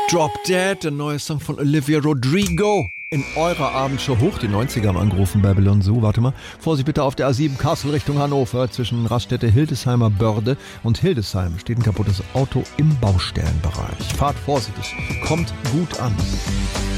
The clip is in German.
Drop Dead, der neue Song von Olivia Rodrigo. In eurer Abendshow hoch die 90er am Angerufen Babylon Zoo. Warte mal. Vorsicht bitte auf der A7 Kassel Richtung Hannover. Zwischen Raststätte Hildesheimer Börde und Hildesheim steht ein kaputtes Auto im Baustellenbereich. Fahrt vorsichtig. Kommt gut an.